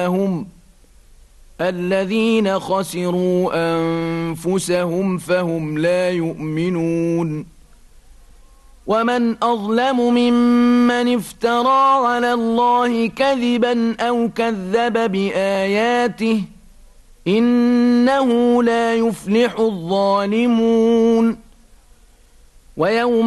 هم الذين خسروا أنفسهم فهم لا يؤمنون ومن أظلم ممن افترى على الله كذبا أو كذب بآياته إنه لا يفلح الظالمون ويوم